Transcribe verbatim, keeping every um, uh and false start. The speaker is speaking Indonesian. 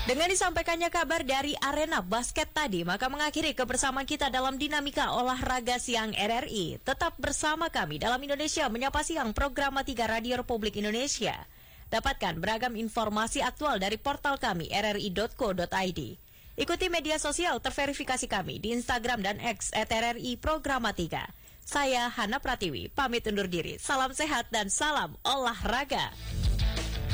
Dengan disampaikannya kabar dari arena basket tadi, maka mengakhiri kebersamaan kita dalam Dinamika Olahraga Siang R R I. Tetap bersama kami dalam Indonesia Menyapa Siang, program tiga Radio Republik Indonesia. Dapatkan beragam informasi aktual dari portal kami r r i dot co dot i d. Ikuti media sosial terverifikasi kami di Instagram dan X at R R I Programa tiga. Saya Hana Pratiwi, pamit undur diri. Salam sehat dan salam olahraga.